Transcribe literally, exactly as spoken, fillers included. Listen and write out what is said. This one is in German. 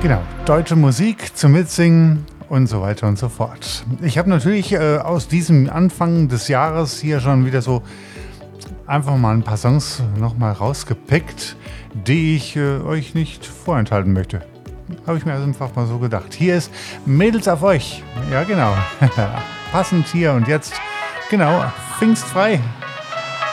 Genau, deutsche Musik zum Mitsingen und so weiter und so fort. Ich habe natürlich äh, aus diesem Anfang des Jahres hier schon wieder so einfach mal ein paar Songs nochmal rausgepickt, die ich äh, euch nicht vorenthalten möchte. Habe ich mir also einfach mal so gedacht. Hier ist Mädels auf euch. Ja, genau. Passend hier und jetzt. Genau, pfingstfrei.